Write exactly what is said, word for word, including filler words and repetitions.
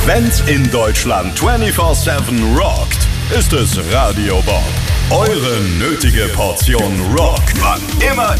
Wenn's in Deutschland vierundzwanzig sieben rockt, ist es Radio Bob. Eure nötige Portion Rock, wann immer